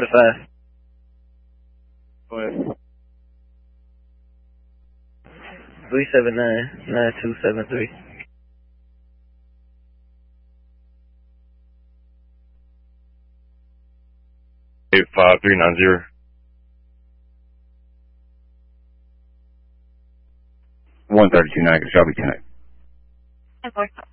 45. Go ahead. 379-9273. Eight 5390. 132 Niagara, Shelby 10. 10-4.